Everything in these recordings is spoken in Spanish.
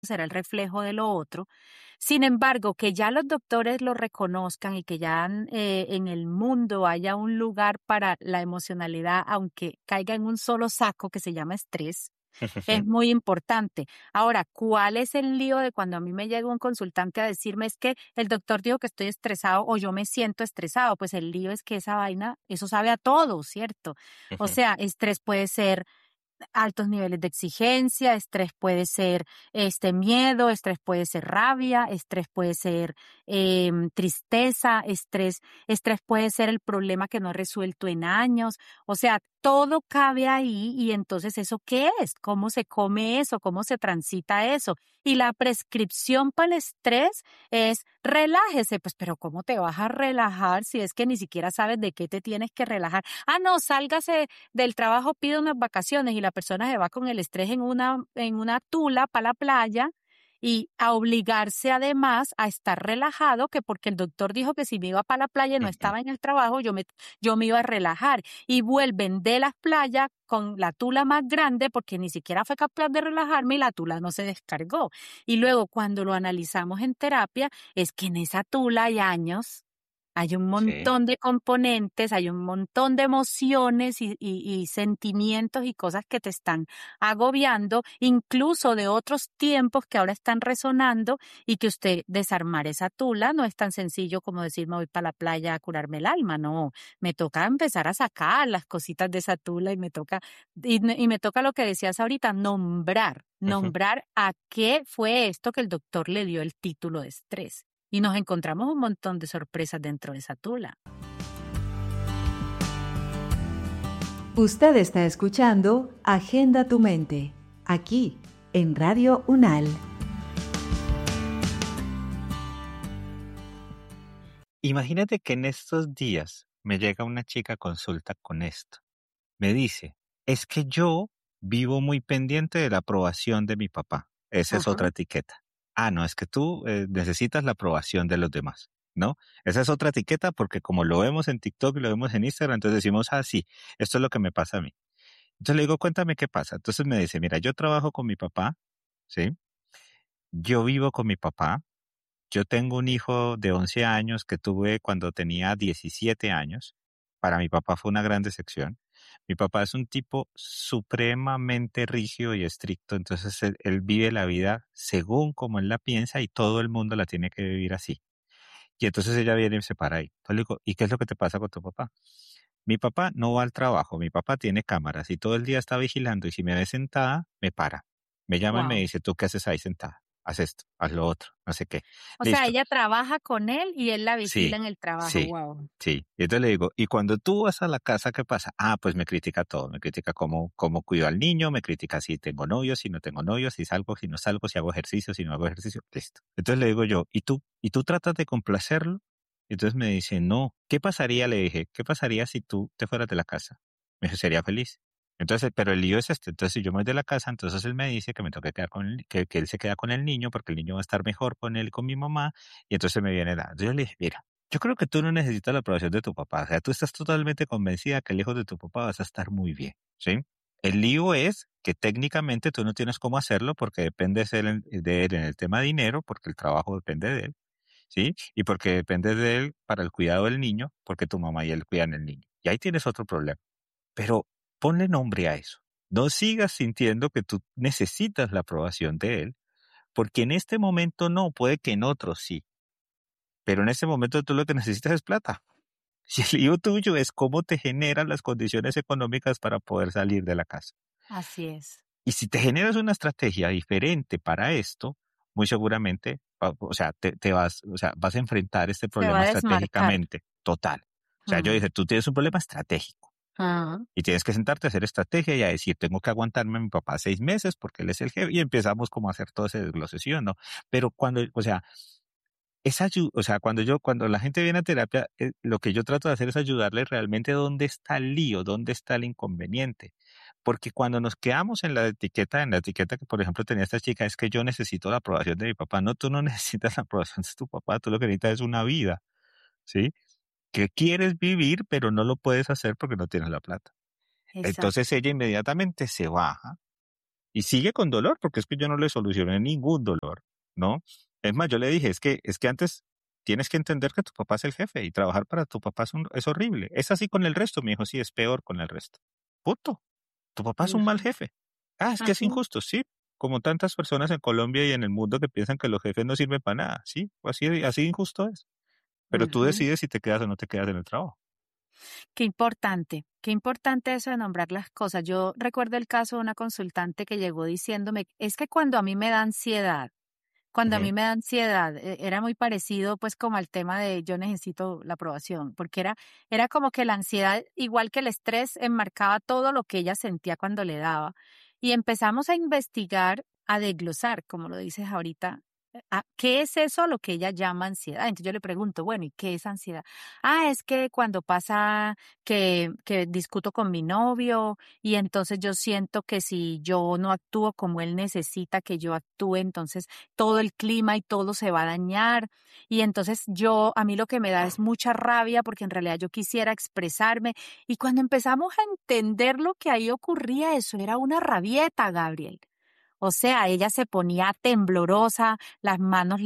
será el reflejo de lo otro. Sin embargo, que ya los doctores lo reconozcan y que ya en el mundo haya un lugar para la emocionalidad, aunque caiga en un solo saco que se llama estrés, es muy importante. Ahora, ¿cuál es el lío de cuando a mí me llega un consultante a decirme es que el doctor dijo que estoy estresado o yo me siento estresado? Pues el lío es que esa vaina, eso sabe a todo, ¿cierto? O sea, estrés puede ser altos niveles de exigencia, estrés puede ser miedo, estrés puede ser rabia, estrés puede ser tristeza, estrés puede ser el problema que no he resuelto en años. O sea, todo cabe ahí y entonces ¿eso qué es? ¿Cómo se come eso? ¿Cómo se transita eso? Y la prescripción para el estrés es relájese, pues pero ¿cómo te vas a relajar si es que ni siquiera sabes de qué te tienes que relajar? Ah, no, sálgase del trabajo, pide unas vacaciones y la persona se va con el estrés en una tula para la playa y a obligarse además a estar relajado, que porque el doctor dijo que si me iba para la playa y no estaba en el trabajo, yo me iba a relajar. Y vuelven de las playas con la tula más grande porque ni siquiera fue capaz de relajarme y la tula no se descargó. Y luego cuando lo analizamos en terapia, es que en esa tula hay años. Hay un Sí. montón de componentes, hay un montón de emociones y sentimientos y cosas que te están agobiando, incluso de otros tiempos que ahora están resonando y que usted desarmar esa tula no es tan sencillo como decir me voy para la playa a curarme el alma, no, me toca empezar a sacar las cositas de esa tula y me toca lo que decías ahorita, nombrar a qué fue esto que el doctor le dio el título de estrés. Y nos encontramos un montón de sorpresas dentro de esa tula. Usted está escuchando Agenda tu Mente, aquí en Radio UNAL. Imagínate que en estos días me llega una chica a consulta con esto. Me dice, es que yo vivo muy pendiente de la aprobación de mi papá. Esa es Ajá. otra etiqueta. Ah, no, es que tú necesitas la aprobación de los demás, ¿no? Esa es otra etiqueta porque como lo vemos en TikTok y lo vemos en Instagram, entonces decimos, ah, sí, esto es lo que me pasa a mí. Entonces le digo, cuéntame qué pasa. Entonces me dice, mira, yo trabajo con mi papá, ¿sí? Yo vivo con mi papá. Yo tengo un hijo de 11 años que tuve cuando tenía 17 años. Para mi papá fue una gran decepción. Mi papá es un tipo supremamente rígido y estricto, entonces él vive la vida según como él la piensa y todo el mundo la tiene que vivir así. Y entonces ella viene y se para ahí. Entonces le digo, ¿y qué es lo que te pasa con tu papá? Mi papá no va al trabajo, mi papá tiene cámaras y todo el día está vigilando y si me ve sentada, me para. Me llama y me Wow. dice, ¿tú qué haces ahí sentada? Haz esto, haz lo otro, no sé qué. O sea, Listo. ella trabaja con él y él la vigila Sí, en el trabajo. sí, Wow. sí. Y entonces le digo, y cuando tú vas a la casa, ¿qué pasa? Ah, pues me critica todo, me critica cómo cuido al niño, me critica si tengo novio, si no tengo novio, si salgo, si no salgo, si hago ejercicio, si no hago ejercicio, listo. Entonces le digo yo, ¿y tú? ¿Y tú tratas de complacerlo? Y entonces me dice, no, ¿qué pasaría? Le dije, ¿qué pasaría si tú te fueras de la casa? Me dijo, sería feliz. Entonces, pero el lío es este. Entonces, si yo me voy de la casa, entonces él me dice que me toca quedar con él, que él se queda con el niño porque el niño va a estar mejor con él, con mi mamá, y entonces me viene la. Entonces yo le dije, mira, yo creo que tú no necesitas la aprobación de tu papá. O sea, tú estás totalmente convencida que el hijo de tu papá vas a estar muy bien, ¿sí? El lío es que técnicamente tú no tienes cómo hacerlo porque dependes de él en el tema de dinero, porque el trabajo depende de él, ¿sí? Y porque dependes de él para el cuidado del niño, porque tu mamá y él cuidan el niño. Y ahí tienes otro problema. Pero ponle nombre a eso. No sigas sintiendo que tú necesitas la aprobación de él, porque en este momento no, puede que en otros sí. Pero en ese momento tú lo que necesitas es plata. Si el lío tuyo es cómo te generan las condiciones económicas para poder salir de la casa. Así es. Y si te generas una estrategia diferente para esto, muy seguramente, o sea, vas a enfrentar este Se va problema a desmarcar. estratégicamente, total. O sea, yo Mm. dije, tú tienes un problema estratégico Ah, y tienes que sentarte a hacer estrategia y a decir, tengo que aguantarme a mi papá 6 meses porque él es el jefe y empezamos como a hacer todo ese desglose, ¿sí o no? Pero cuando, o sea, o sea, cuando la gente viene a terapia, lo que yo trato de hacer es ayudarle realmente dónde está el lío, dónde está el inconveniente. Porque cuando nos quedamos en la etiqueta que por ejemplo tenía esta chica, es que yo necesito la aprobación de mi papá. No, tú no necesitas la aprobación de tu papá, tú lo que necesitas es una vida, ¿sí? Que quieres vivir, pero no lo puedes hacer porque no tienes la plata. Entonces exacto. ella inmediatamente se baja Y sigue con dolor, porque es que yo no le solucioné ningún dolor, ¿no? Es más, yo le dije, es que antes tienes que entender que tu papá es el jefe y trabajar para tu papá es horrible. Es así con el resto, me dijo, sí, es peor con el resto. Punto. Tu papá es un mal Ujú. jefe. Ah, es que es Así. injusto, sí. Como tantas personas en Colombia y en el mundo que piensan que los jefes no sirven para nada, sí, así injusto es. Pero tú Ujú. decides si te quedas o no te quedas en el trabajo. Qué importante eso de nombrar las cosas. Yo recuerdo el caso de una consultante que llegó diciéndome, es que cuando a mí me da ansiedad, cuando a Ujú, mí me da ansiedad, era muy parecido pues como al tema de yo necesito la aprobación, porque era como que la ansiedad, igual que el estrés, enmarcaba todo lo que ella sentía cuando le daba. Y empezamos a investigar, a desglosar, como lo dices ahorita, ¿qué es eso a lo que ella llama ansiedad? Entonces yo le pregunto, bueno, ¿y qué es ansiedad? Ah, es que cuando pasa que discuto con mi novio y entonces yo siento que si yo no actúo como él necesita que yo actúe, entonces todo el clima y todo se va a dañar. Y entonces a mí lo que me da es mucha rabia porque en realidad yo quisiera expresarme. Y cuando empezamos a entender lo que ahí ocurría, eso era una rabieta, Gabriel. O sea, ella se ponía temblorosa, las manos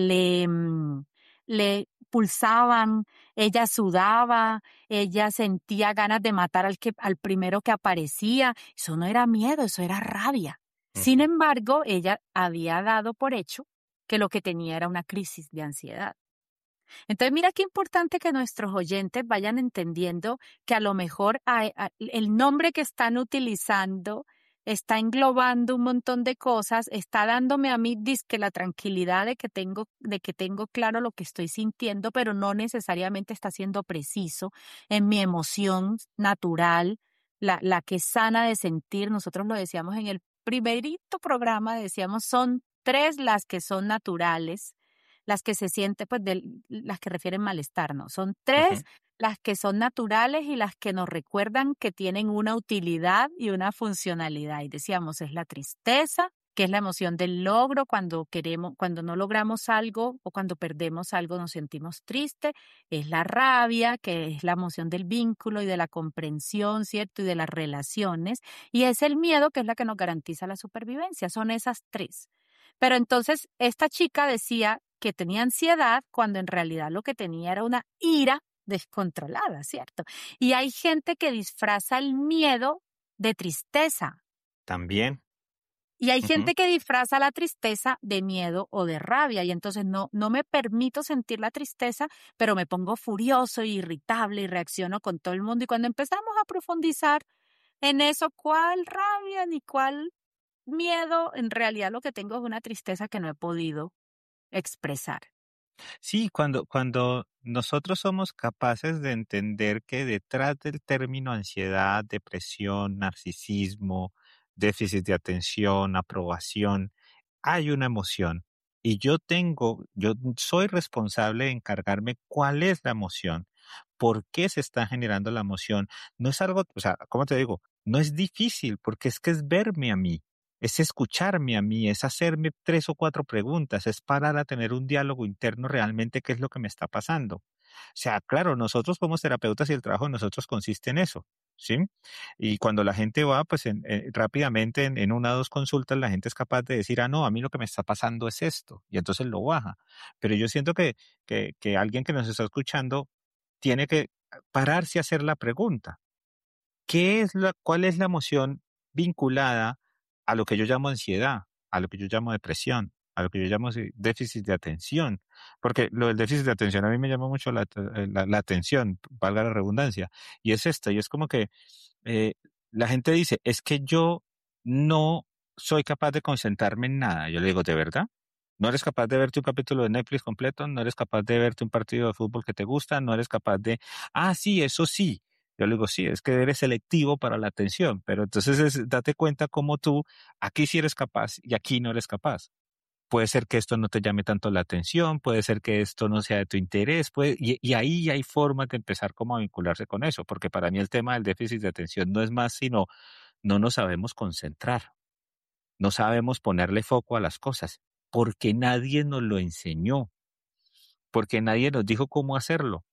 le pulsaban, ella sudaba, ella sentía ganas de matar al primero que aparecía. Eso no era miedo, eso era rabia. Sin ujú. embargo, ella había dado por hecho que lo que tenía era una crisis de ansiedad. Entonces, mira qué importante que nuestros oyentes vayan entendiendo que a lo mejor el nombre que están utilizando está englobando un montón de cosas, está dándome a mí dizque la tranquilidad de que tengo claro lo que estoy sintiendo, pero no necesariamente está siendo preciso en mi emoción natural, la que es sana de sentir. Nosotros lo decíamos en el primerito programa, decíamos, son tres las que son naturales, las que se sienten, pues, las que refieren malestar, ¿no? Son tres Ujú. las que son naturales y las que nos recuerdan que tienen una utilidad y una funcionalidad. Y decíamos, es la tristeza, que es la emoción del logro, cuando no logramos algo o cuando perdemos algo nos sentimos tristes. Es la rabia, que es la emoción del vínculo y de la comprensión, ¿cierto? Y de las relaciones. Y es el miedo, que es la que nos garantiza la supervivencia. Son esas tres. Pero entonces esta chica decía que tenía ansiedad cuando en realidad lo que tenía era una ira descontrolada, ¿cierto? Y hay gente que disfraza el miedo de tristeza También. y hay Ujú. gente que disfraza la tristeza de miedo o de rabia y entonces no me permito sentir la tristeza, pero me pongo furioso, irritable y reacciono con todo el mundo y cuando empezamos a profundizar en eso, ¿cuál rabia ni cuál miedo? En realidad lo que tengo es una tristeza que no he podido expresar. Sí, cuando nosotros somos capaces de entender que detrás del término ansiedad, depresión, narcisismo, déficit de atención, aprobación, hay una emoción. Y yo soy responsable de encargarme cuál es la emoción, por qué se está generando la emoción. No es algo, o sea, ¿cómo te digo? No es difícil, porque es que es verme a mí, es escucharme a mí, es hacerme 3 o 4 preguntas, es parar a tener un diálogo interno realmente qué es lo que me está pasando. O sea, claro, nosotros como terapeutas y el trabajo de nosotros consiste en eso, ¿sí? Y cuando la gente va, pues rápidamente en 1 o 2 consultas la gente es capaz de decir, ah, no, a mí lo que me está pasando es esto, y entonces lo baja. Pero yo siento que alguien que nos está escuchando tiene que pararse a hacer la pregunta. ¿Cuál es la emoción vinculada a lo que yo llamo ansiedad, a lo que yo llamo depresión, a lo que yo llamo déficit de atención? Porque lo del déficit de atención a mí me llama mucho la atención, valga la redundancia, y es esto, y es como que eh, la gente dice, es que yo no soy capaz de concentrarme en nada. Yo le digo, ¿de verdad? ¿No eres capaz de verte un capítulo de Netflix completo? ¿No eres capaz de verte un partido de fútbol que te gusta? ¿No eres capaz de... Ah, sí, eso sí. Yo le digo, sí, es que eres selectivo para la atención, pero entonces date cuenta cómo tú aquí sí eres capaz y aquí no eres capaz. Puede ser que esto no te llame tanto la atención, puede ser que esto no sea de tu interés, y ahí hay formas de empezar como a vincularse con eso, porque para mí el tema del déficit de atención no es más sino no nos sabemos concentrar, no sabemos ponerle foco a las cosas, porque nadie nos lo enseñó, porque nadie nos dijo cómo hacerlo.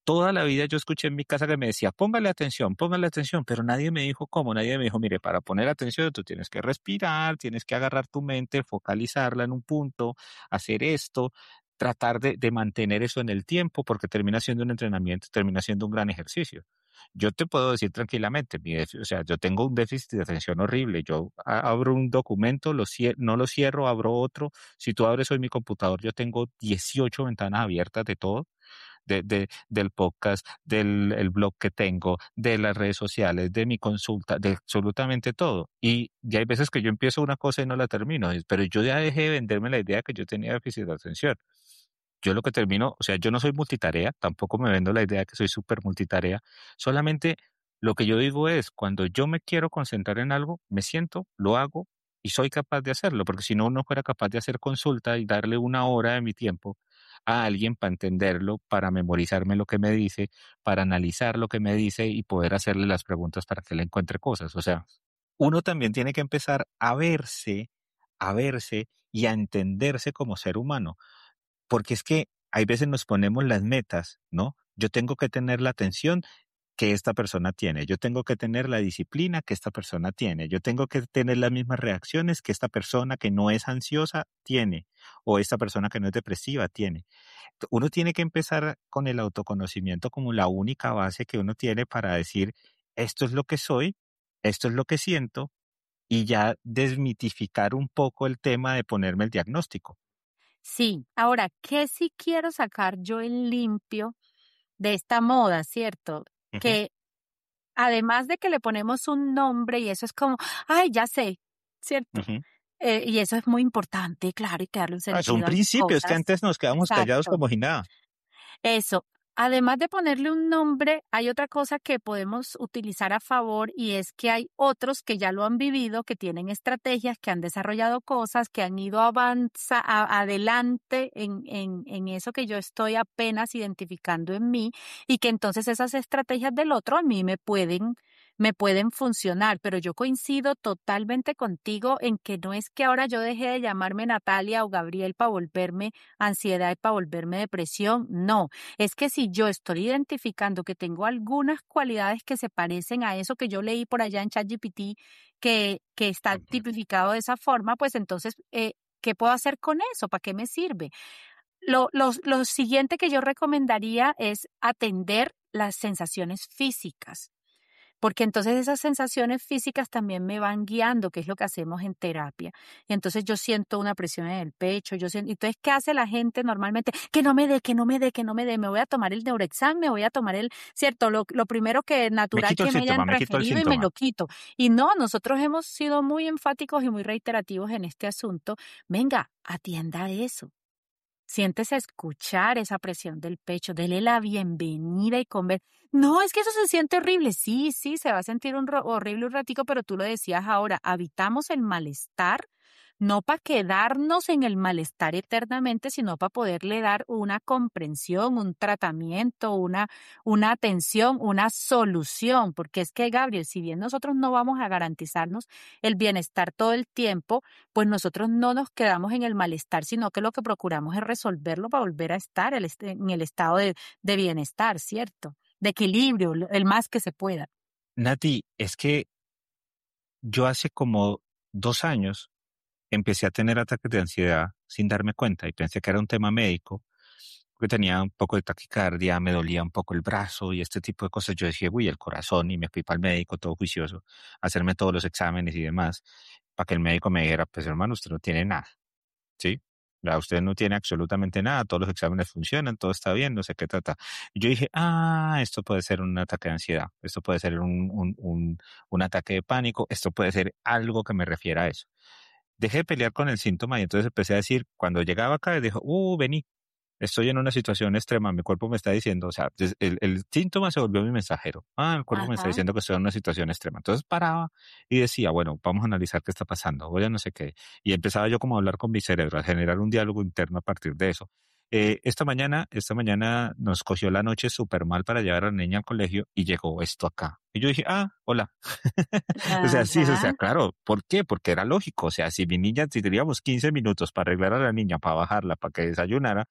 Toda la vida yo escuché en mi casa que me decía, póngale atención, pero nadie me dijo cómo, nadie me dijo, mire, para poner atención tú tienes que respirar, tienes que agarrar tu mente, focalizarla en un punto, hacer esto, tratar de mantener eso en el tiempo, porque termina siendo un entrenamiento, termina siendo un gran ejercicio. Yo te puedo decir tranquilamente, o sea, yo tengo un déficit de atención horrible. Yo abro un documento, no lo cierro, abro otro. Si tú abres hoy mi computador, yo tengo 18 ventanas abiertas de todo, del podcast, del el blog que tengo, de las redes sociales, de mi consulta, de absolutamente todo. Y ya hay veces que yo empiezo una cosa y no la termino, pero yo ya dejé de venderme la idea que yo tenía déficit de atención. Yo lo que termino, o sea, yo no soy multitarea, tampoco me vendo la idea de que soy súper multitarea, solamente lo que yo digo es, cuando yo me quiero concentrar en algo, me siento, lo hago y soy capaz de hacerlo, porque si no, no fuera capaz de hacer consulta y darle una hora de mi tiempo a alguien para entenderlo, para memorizarme lo que me dice, para analizar lo que me dice y poder hacerle las preguntas para que le encuentre cosas. O sea, uno también tiene que empezar a verse y a entenderse como ser humano. Porque es que hay veces nos ponemos las metas, ¿no? Yo tengo que tener la atención que esta persona tiene, yo tengo que tener la disciplina que esta persona tiene, yo tengo que tener las mismas reacciones que esta persona que no es ansiosa tiene, o esta persona que no es depresiva tiene. Uno tiene que empezar con el autoconocimiento como la única base que uno tiene para decir, esto es lo que soy, esto es lo que siento, y ya desmitificar un poco el tema de ponerme el diagnóstico. Sí, ahora, ¿qué sí quiero sacar yo en limpio de esta moda, cierto? Ujú, Que además de que le ponemos un nombre y eso es como, ay, ya sé, ¿cierto? ujú. Y eso es muy importante, claro, y que darle un Es un sentido a las principio, es que cosas. antes nos quedamos callados Exacto. como si nada. Eso. Además de ponerle un nombre, hay otra cosa que podemos utilizar a favor y es que hay otros que ya lo han vivido, que tienen estrategias, que han desarrollado cosas, que han ido adelante en eso que yo estoy apenas identificando en mí y que entonces esas estrategias del otro a mí me pueden funcionar, pero yo coincido totalmente contigo en que no es que ahora yo deje de llamarme Natalia o Gabriel para volverme ansiedad y para volverme depresión, no. Es que si yo estoy identificando que tengo algunas cualidades que se parecen a eso que yo leí por allá en ChatGPT, que está Ujú. tipificado de esa forma, pues entonces, ¿qué puedo hacer con eso? ¿Para qué me sirve? Lo siguiente que yo recomendaría es atender las sensaciones físicas. Porque entonces esas sensaciones físicas también me van guiando, que es lo que hacemos en terapia. Y entonces yo siento una presión en el pecho, entonces, ¿qué hace la gente normalmente? Que no me dé, que no me dé, que no me dé, me voy a tomar el Neurexam, me voy a tomar cierto, lo primero que Me natural quito el que me hayan síntoma, me quito el referido y me síntoma. lo quito. Y no, nosotros hemos sido muy enfáticos y muy reiterativos en este asunto. Venga, atienda eso. Siéntese a escuchar esa presión del pecho, dele la bienvenida y conver. No, es que eso se siente horrible. Sí, sí, se va a sentir horrible un ratico, pero tú lo decías ahora, habitamos el malestar, no para quedarnos en el malestar eternamente, sino para poderle dar una comprensión, un tratamiento, una atención, una solución. Porque es que, Gabriel, si bien nosotros no vamos a garantizarnos el bienestar todo el tiempo, pues nosotros no nos quedamos en el malestar, sino que lo que procuramos es resolverlo para volver a estar en el estado de bienestar, ¿cierto? De equilibrio, el más que se pueda. Nati, es que yo hace como 2 años empecé a tener ataques de ansiedad sin darme cuenta y pensé que era un tema médico, porque tenía un poco de taquicardia, me dolía un poco el brazo y este tipo de cosas. Yo decía, uy, el corazón, y me fui para el médico todo juicioso, a hacerme todos los exámenes y demás, para que el médico me dijera, pues hermano, usted no tiene nada. ¿Sí? Ya usted no tiene absolutamente nada, todos los exámenes funcionan, todo está bien, no sé qué trata. Y yo dije, esto puede ser un ataque de ansiedad, esto puede ser un ataque de pánico, esto puede ser algo que me refiera a eso. Dejé de pelear con el síntoma y entonces empecé a decir, cuando llegaba acá, dijo, vení, estoy en una situación extrema, mi cuerpo me está diciendo, o sea, el síntoma se volvió mi mensajero. El cuerpo me está Ajá. diciendo que estoy en una situación extrema. Entonces paraba y decía, bueno, vamos a analizar qué está pasando, voy a no sé qué. Y empezaba yo como a hablar con mi cerebro, a generar un diálogo interno a partir de eso. Esta mañana nos cogió la noche súper mal para llevar a la niña al colegio y llegó esto acá. Y yo dije, hola. O sea, sí, o sea, Ajá. claro. ¿Por qué? Porque era lógico. O sea, si teníamos 15 minutos para arreglar a la niña, para bajarla, para que desayunara,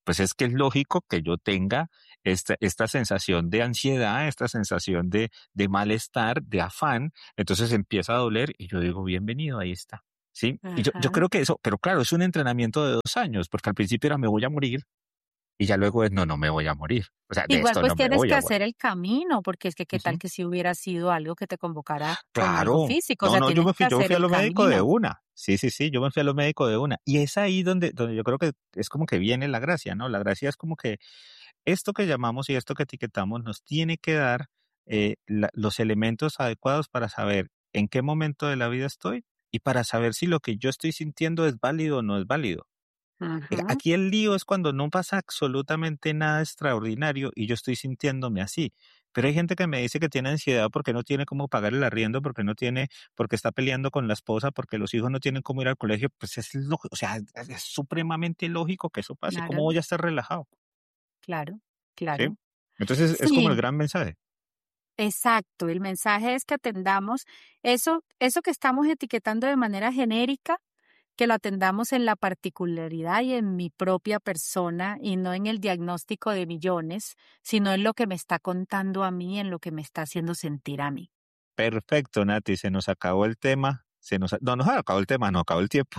pues es que es lógico que yo tenga esta sensación de ansiedad, esta sensación de malestar, de afán, entonces empieza a doler y yo digo, bienvenido, ahí está. ¿Sí? Y yo Ajá. creo que eso, pero claro, es un entrenamiento de 2 años, porque al principio era me voy a morir y ya luego es no me voy a morir. O sea, de Igual esto pues no me tienes voy que a hacer morir. el camino, porque es que qué tal Ujú. que si hubiera sido algo que te convocara con algo Claro. físico, o sea, No, tienes que yo me hacer fui a el lo médico de camino. una. Sí, yo me fui a lo médico de una. Y es ahí donde yo creo que es como que viene la gracia, ¿no? La gracia es como que esto que llamamos y esto que etiquetamos nos tiene que dar los elementos adecuados para saber en qué momento de la vida estoy y para saber si lo que yo estoy sintiendo es válido o no es válido. Ujú. Aquí el lío es cuando no pasa absolutamente nada extraordinario y yo estoy sintiéndome así. Pero hay gente que me dice que tiene ansiedad porque no tiene cómo pagar el arriendo, porque está peleando con la esposa, porque los hijos no tienen cómo ir al colegio. Pues es lógico, o sea, es supremamente lógico que eso pase. ¿Cómo Claro, voy a estar relajado? claro, ¿Sí? claro. Entonces es como el Sí, gran mensaje. exacto. El mensaje es que atendamos eso que estamos etiquetando de manera genérica, que lo atendamos en la particularidad y en mi propia persona y no en el diagnóstico de millones, sino en lo que me está contando a mí, en lo que me está haciendo sentir a mí. Perfecto, Nati, se nos acabó el tema. No nos acabó el tema, no acabó el tiempo.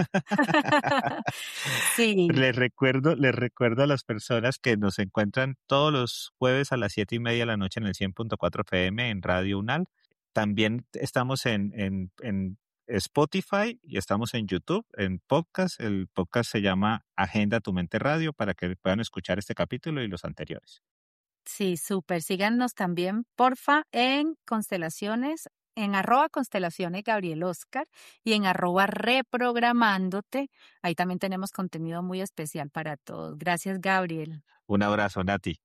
Sí, Les recuerdo a las personas que nos encuentran todos los jueves a las 7:30 de la noche en el 100.4 FM en Radio UNAL. También estamos en Spotify y estamos en YouTube, en podcast. El podcast se llama Agenda Tu Mente Radio para que puedan escuchar este capítulo y los anteriores. sí, súper. Síganos también, porfa, en Constelaciones, en @Constelaciones Gabriel Oscar y en @Reprogramándote. Ahí también tenemos contenido muy especial para todos. Gracias, Gabriel. Un abrazo, Nati.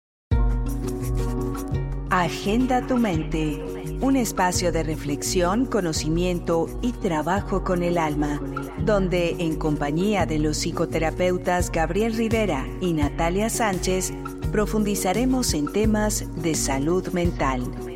Agenda tu mente, un espacio de reflexión, conocimiento y trabajo con el alma, donde en compañía de los psicoterapeutas Gabriel Rivera y Natalia Sánchez profundizaremos en temas de salud mental.